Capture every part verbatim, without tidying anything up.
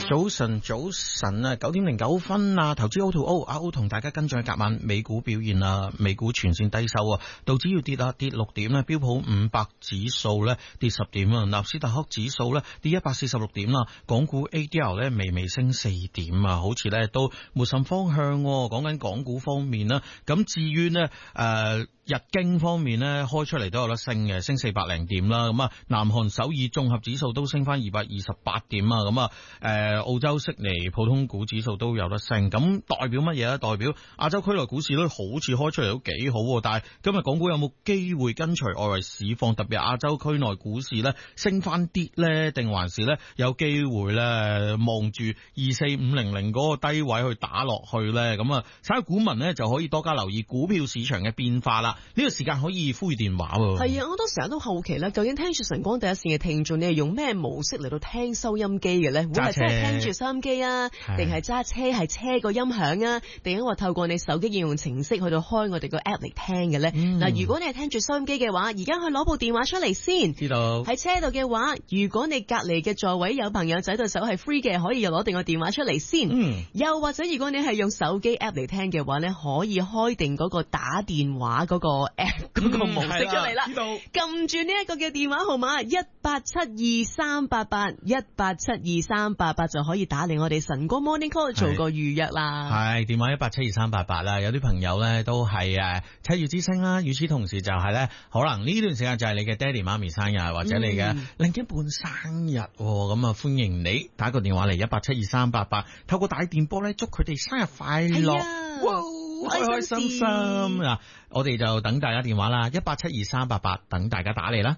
早晨，早晨啊，九點零九分啊，投資 O to O， 阿 O 同大家跟進隔晚美股表現啊，美股全線低收啊，道指要跌啊，跌六點咧，標普五百指數咧跌十點啊，納斯達克指數咧跌一百四十六點啦，港股 A D R 咧微微升四點啊，好似咧都冇甚方向，講緊港股方面啦，咁至於呢，誒、呃。日經方面咧開出嚟都有得升嘅，升四百零點啦。咁啊，南韓首爾綜合指數都升翻二百二十八點啊。咁啊，誒澳洲悉尼普通股指數都有得升。咁代表乜嘢咧？代表亞洲區內股市都好似開出嚟都幾好，但係今日港股有冇機會跟隨外圍市況，特別係亞洲區內股市咧升翻啲咧，定還是咧有機會咧望住二四五零零嗰個低位去打落去咧？咁啊，稍為股民咧就可以多加留意股票市場嘅變化啦。呢個時間可以呼籲電話喎。係啊，我都成日都好奇啦，究竟聽住晨光第一線嘅聽眾，你係用咩模式嚟到聽收音機嘅咧？會係真係聽住收音機啊，定係揸車係車個音響啊，定係話透過你手機應用程式去到開我哋個 app 嚟聽嘅咧？嗱、嗯，如果你係聽住收音機嘅話，而家去攞部電話出嚟先。知道。喺車度嘅話，如果你隔離嘅座位有朋友仔對手係 free 嘅，可以又攞定個電話出嚟先。嗯。又或者如果你係用手機 app 嚟聽嘅話咧，可以開定嗰個打電話嗰、嗰個。app 嗰個模式出嚟啦，撳住呢一個嘅電話號碼一八七二三八八一八七二三八八就可以打嚟我哋晨光 Morning Call 做個預約啦。係電話一八七二三八八啦，有啲朋友咧都係誒七月之星啦。與此同時就係咧，可能呢段時間就係你嘅爹哋媽咪生日，或者你嘅另一半生日，咁啊歡迎你打個電話嚟一八七二三八八，透過大電波咧祝佢哋生日快樂。哇開開心心嗱，我哋就等大家電話啦，一八七二三八八，等大家打嚟啦。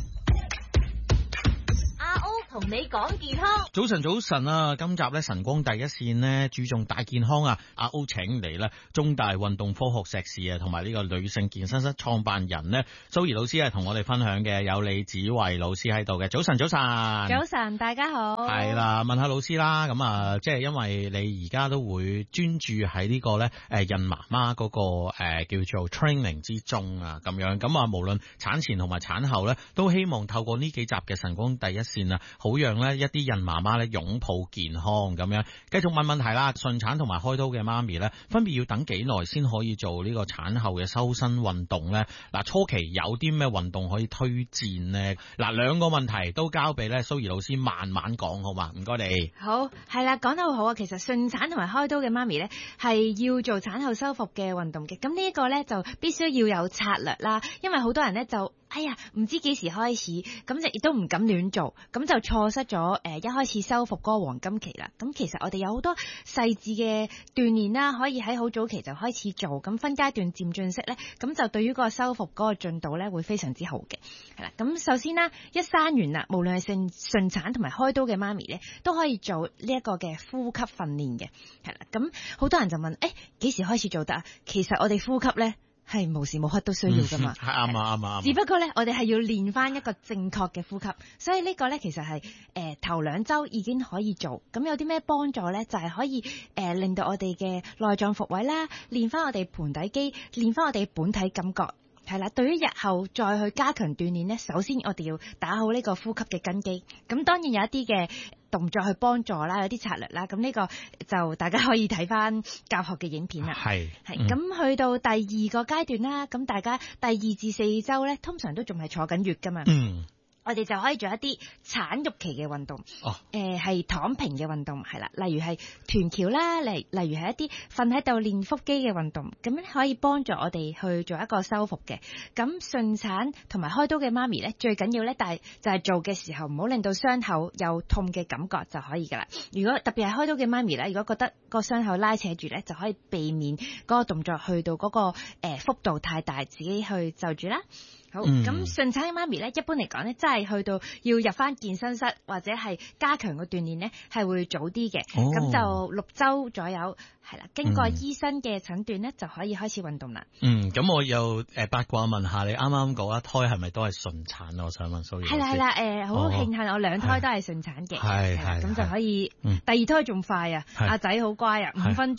同你講健康， 早晨早晨啊！今集咧晨光第一線呢，注重大健康啊！阿 O 請嚟咧中大運動科學碩士啊，同埋呢個女性健身室創辦人呢，蘇怡老師係同我哋分享嘅，有李子維老師喺度嘅。早晨早晨， 早晨大家好。係啦，問下老師啦，咁啊，即係因為你而家都會專注喺呢個咧誒孕媽媽嗰個誒、呃、叫做 training 之中啊，咁樣咁啊，無論產前同埋產後咧，都希望透過呢幾集嘅晨光第一線啊。好讓咧一啲孕媽媽咧擁抱健康咁樣，繼續問問題啦。順產同埋開刀嘅媽咪咧，分別要等幾耐先可以做呢個產後嘅修身運動咧？嗱，初期有啲咩運動可以推薦呢？嗱，兩個問題都交俾咧蘇怡老師慢慢講好嘛？唔該你。 好，係啦，講得好好啊。其實順產同埋開刀嘅媽咪咧係要做產後修復嘅運動嘅。咁呢一個咧就必須要有策略啦，因為好多人咧就哎呀唔知幾時開始，咁就亦都唔敢亂做，咁就錯失咗誒一開始修復嗰個黃金期啦。咁其實我哋有好多細緻嘅鍛鍊啦，可以喺好早期就開始做，咁分階段漸進式咧，咁就對於嗰個修復嗰個進度咧會非常之好嘅。係啦，咁首先啦，一生完啦，無論係順順產同埋開刀嘅媽咪咧，都可以做呢一個嘅呼吸訓練嘅。係啦，咁好多人就問誒幾時開始做得啊？其實我哋呼吸咧係無時無刻都需要噶嘛， 係啱啊啱啊， 只不過咧，我哋係要練翻一個正確嘅呼吸，所以呢個咧其實係誒、呃、頭兩周已經可以做。咁有啲咩幫助咧？就係、是、可以誒、呃、令到我哋嘅內臟復位啦，練翻我哋盆底肌，練翻我哋本體感覺。係啦，對於日後再去加強鍛煉咧，首先我哋要打好呢個呼吸嘅根基。咁當然有一啲嘅動作去幫助啦，有啲策略啦。咁呢個就大家可以睇翻教學嘅影片啦。係係咁去到第二個階段啦，咁大家第二至四周咧，通常都仲係坐緊月噶嘛。嗯。我哋就可以做一啲產育期嘅運動，哦，誒係、呃、躺平嘅運動係啦，例如係臀橋啦，例例如係一啲瞓喺度練腹肌嘅運動，咁樣可以幫助我哋去做一個修復嘅。咁順產同埋開刀嘅媽咪咧，最緊要咧，但係就係做嘅時候唔好令到傷口有痛嘅感覺就可以噶啦。如果特別係開刀嘅媽咪咧，如果覺得個傷口拉扯住咧，就可以避免嗰個動作去到嗰、嗰個誒、呃、幅度太大，自己去就住啦。好，咁順產嘅媽咪咧，一般嚟講咧，真係去到要入翻健身室或者係加強個鍛煉咧，係會早啲嘅。咁、哦、就六周左右，係啦，經過醫生嘅診斷咧，就可以開始運動啦。嗯，咁我又誒八卦問下你，啱啱嗰一胎係咪都係順產？我想問蘇怡。係啦係啦，誒，好、呃、慶幸我兩胎都係順產嘅，係係，咁就可以。第二胎仲快啊，阿仔好乖啊，五分鐘。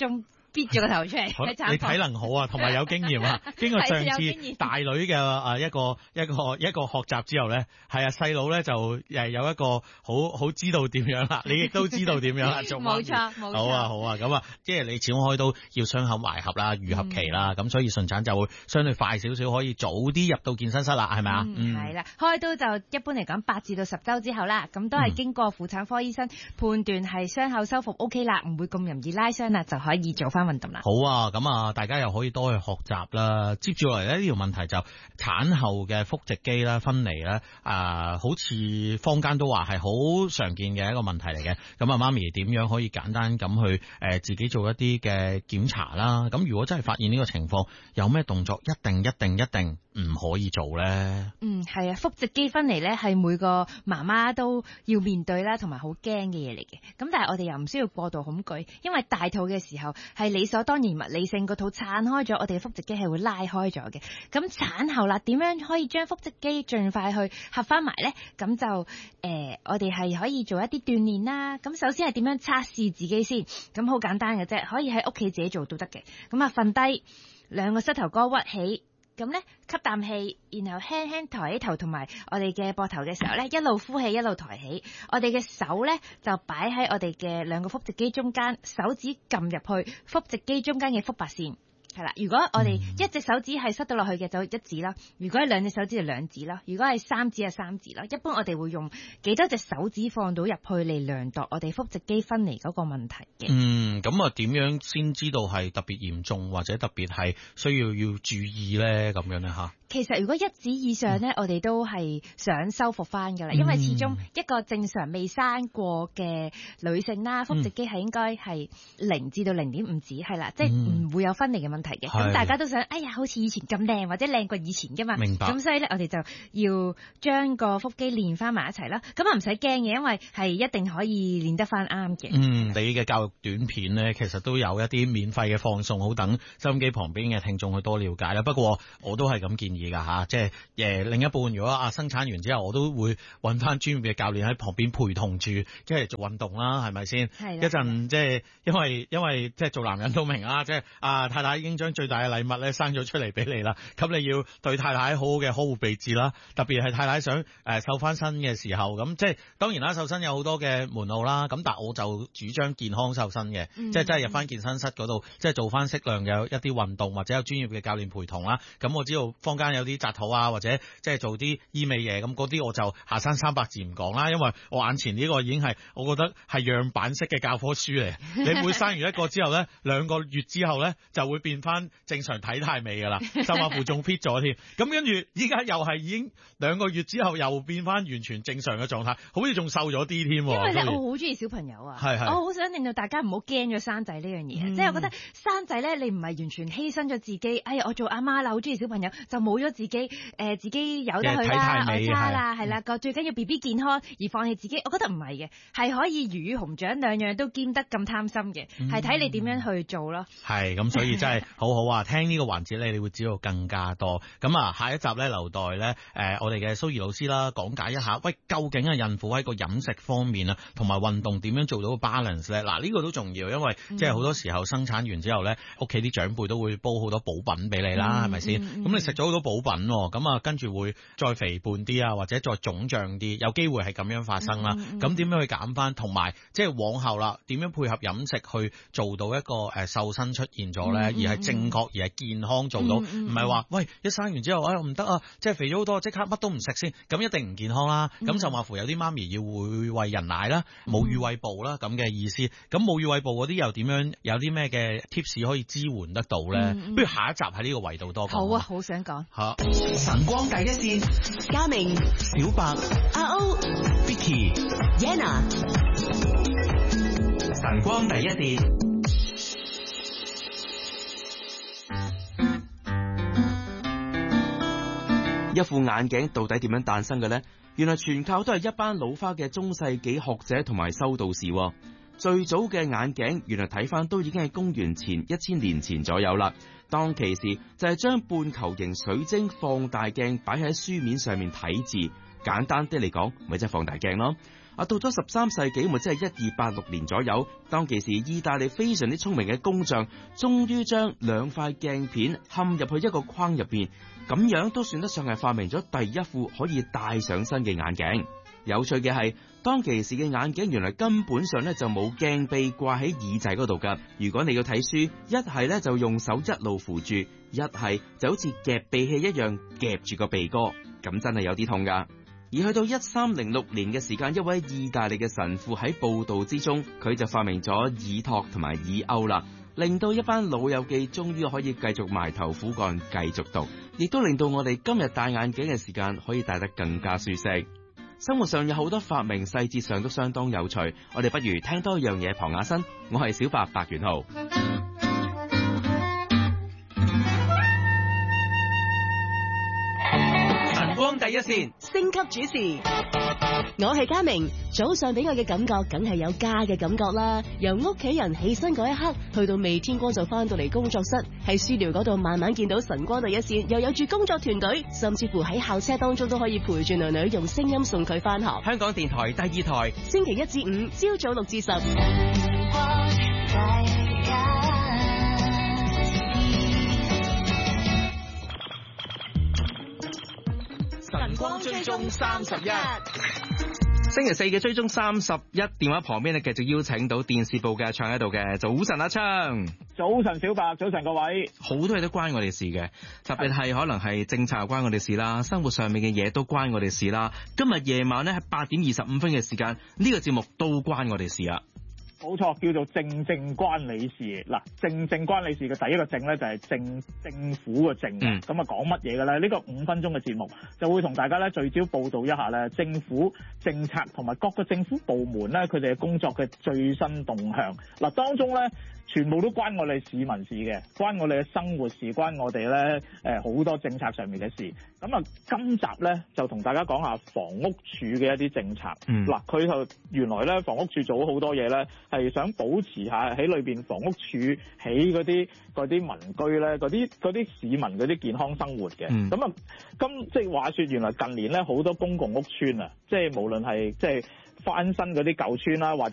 逼咗個頭出嚟。 你體能好啊，同埋有經驗啊。經過上次大女嘅誒一個一個一個學習之後咧，係啊細佬咧就誒有一個好好知道點樣啦，你亦都知道點樣啦，做冇錯冇錯。 好啊好啊，咁啊，即係你始終開刀要傷口埋合啦、愈合期啦，咁、嗯、所以順產就會相對快少少，可以早啲入到健身室啦，係咪啊？ 嗯，係啦、嗯，開刀就一般嚟講八至到十週之後啦，咁都係經過婦產科醫生判斷係傷口修復 O K 啦，唔會咁容易拉傷啦，就可以做翻運動啦。 好啊，咁啊，大家又可以多去學習啦。接住落嚟呢呢條問題就產後嘅腹直肌啦、分離啦，啊、呃，好似坊間都話係好常見嘅一個問題嚟嘅。咁啊，媽咪點樣可以簡單咁去誒、呃、自己做一啲嘅檢查啦？咁如果真係發現呢個情況，有咩動作一定一定一定唔可以做咧？ 嗯，係啊，腹直肌分離咧係每個媽媽都要面對啦，同埋好驚嘅嘢嚟嘅。咁但係我哋又唔需要過度恐懼，因為大肚嘅時候係理所當然物理性，個肚撐開咗，我哋嘅腹直肌係會拉開咗嘅。咁產後啦，點樣可以將腹直肌盡快去合翻埋咧？咁就誒、呃，我哋係可以做一啲鍛煉啦。咁首先係點樣測試自己先？咁好簡單嘅啫，可以喺屋企自己做都得嘅。咁啊，瞓低，兩個膝頭哥屈起。咁咧吸啖氣，然後輕輕抬起頭同埋我哋嘅膊頭嘅時候咧，一路呼氣一路抬起。我哋嘅手咧就擺喺我哋嘅兩個腹直肌中間，手指撳入去腹直肌中間嘅腹白線。係啦，如果我哋一隻手指係塞到落去嘅就一指啦，如果係兩隻手指就兩指啦，如果係三指就三指啦。一般我哋會用幾多隻手指放到入去嚟量度我哋腹直肌分離嗰個問題嘅。 嗯，咁啊點樣先知道係特別嚴重或者特別係需要要注意咧？咁樣咧吓？ 其實如果一指以上咧，嗯、我哋都係想修復翻噶啦，因為始終一個正常未生過嘅女性啦，腹直肌係應該係零至到零點五指，係啦，即係唔會有分離嘅問題嘅。咁、嗯、大家都想，哎呀，好似以前咁靚或者靚過以前噶嘛。明白。咁所以咧，我哋就要將個腹肌練翻埋一齊啦。咁啊唔使驚嘅，因為係一定可以練得翻啱嘅。 嗯，你嘅教育短片咧，其實都有一啲免費嘅放送，好等收音機旁邊嘅聽眾去多了解啦。不過我都係咁建議。噶吓，即係誒另一半如果啊生產完之後，我都會揾翻專業嘅教練喺旁邊陪同住，即係做運動啦，係咪先？係一陣即係因為因為即係做男人都明啦，即係啊太太已經將最大嘅禮物咧生咗出嚟俾你啦，咁你要對太太好好嘅呵護備至啦，特別係太太想誒、呃、瘦翻身嘅時候，咁即係當然啦，瘦身有好多嘅門路啦，咁但係我就主張健康瘦身嘅，嗯、即係真係入翻健身室嗰度，即係做翻適量嘅一啲運動，或者有專業嘅教練陪同啦。咁我知道坊間有啲紮肚啊，或者即係做啲醫美嘢，咁嗰啲我就下山三百字唔講啦，因為我眼前呢個已經係我覺得係樣板式嘅教科書嚟。你每生完一個之後咧，兩個月之後咧就會變翻正常體態美噶啦，甚至乎仲 fit 咗添。咁跟住依家又係已經兩個月之後又變翻完全正常嘅狀態，好似仲瘦咗啲添。因為咧我好中意小朋友啊，係係我好想令到大家唔好驚咗生仔呢樣嘢，嗯、即係我覺得生仔咧你唔係完全犧牲咗自己，哎呀我做阿媽啦，好中意小朋友就冇咗自己誒、呃、自己由得佢啦，我差啦係啦個最緊要 B B 健康而放棄自己，我覺得唔係嘅，係可以魚與熊掌兩樣都兼得咁貪心嘅，係睇、嗯、你點樣去做咯。係咁，所以真係好好啊！聽呢個環節咧，你會知道更加多。咁啊，下一集咧留待咧誒、呃、我哋嘅蘇怡老師啦，講解一下，喂，究竟啊孕婦喺個飲食方面啊，同埋運動點樣做到個 balance 咧？嗱，呢個都重要，因為即係好多時候生產完之後咧，屋企啲長輩都會煲好多補品俾你啦，係咪先？咁、嗯嗯、你食咗好多補品，咁啊跟住會再肥胖啲啊，或者再腫脹啲，有機會係咁樣發生啦。咁點、嗯嗯、樣去減翻？同埋即係往後啦，點樣配合飲食去做到一個誒瘦身出現咗咧？嗯嗯、而係正確，而係健康做到，唔係話喂一生完之後，哎唔得啊，即係肥咗好多，即刻乜都唔食先，咁一定唔健康啦。咁、嗯、甚至乎有啲媽咪要會餵人奶啦，母乳餵哺啦咁嘅意思。咁母乳餵哺嗰啲又點樣？有啲咩嘅 tips 可以支援得到咧？嗯嗯、不如下一集喺呢個維度多講。 好啊，好想講。 吓， 晨光第一線， 嘉明、 小白、 阿歐、 Vicky、 Yana， 晨光第一線。一副眼鏡到底點樣誕生嘅呢？原來全靠都係一班老花嘅中世紀學者同埋修道士。最早嘅眼鏡原來睇翻都已經係公元前一千年前左右啦。當其時就係將半球形水晶放大鏡擺喺書面上面睇字，簡單啲嚟講咪即係放大鏡咯。 啊，到咗十三世紀末，即係一二八六年左右，當其時意大利非常之聰明嘅工匠，終於將兩塊鏡片嵌入去一個框入邊，咁樣都算得上係發明咗第一副可以戴上身嘅眼鏡。有趣嘅係，當其時嘅眼鏡原來根本上咧就冇鏡臂掛喺耳仔嗰度噶。如果你要睇書，一係咧就用手一路扶住，一係就好似夾鼻器一樣夾住個鼻哥，咁真係有啲痛噶。而去到一三零六年嘅時間，一位意大利嘅神父喺佈道之中，佢就發明咗耳托同埋耳鈎啦，令到一班老友記終於可以繼續埋頭苦幹繼續讀，亦都令到我哋今日戴眼鏡嘅時間可以戴得更加舒適。生活上有好多發明，細節上都相當有趣，我哋不如聽多樣嘢傍下身。我係小白白元浩。晨光第一線， 星級主持，我係嘉明。早上俾我嘅感覺，梗係有家嘅感覺啦。由屋企人起身嗰一刻，去到未天光就翻到嚟工作室，喺書寮嗰度慢慢見到晨光第一線，又有住工作團隊，甚至乎喺校車當中都可以陪住女女用聲音送佢翻學。 香港電台第二台， 星期一至五朝早六至十。 晨光追蹤三十一，星期四嘅追蹤三十一，電話旁邊咧繼續邀請到電視部嘅唱喺度嘅。早晨阿昌， 早晨小白，早晨各位。 好多嘢都關我哋事嘅，特別係可能係政策又關我哋事啦，生活上面嘅嘢都關我哋事啦。今日夜晚咧喺八點二十五分嘅時間，呢個節目都關我哋事啦。 冇錯，叫做正正關你事。嗱，正正關你事嘅第一個正咧就係政政府嘅政。咁啊講乜嘢嘅咧？呢個五分鐘嘅節目就會同大家咧聚焦報導一下咧政府政策同埋各個政府部門咧佢哋嘅工作嘅最新動向。嗱，當中咧全部都關我哋市民事嘅，關我哋嘅生活事，關我哋咧誒好多政策上面嘅事。咁啊，今集咧就同大家講下房屋署嘅一啲政策。嗱、嗯，佢就原來咧房屋署做咗好多嘢咧，係想保持下喺裏邊房屋署起嗰啲嗰啲民居咧，嗰啲嗰啲市民嗰啲健康生活嘅。咁啊、嗯，今即係話說，原來近年咧好多公共屋邨啊，即係無論係即係翻新嗰啲舊邨啦，或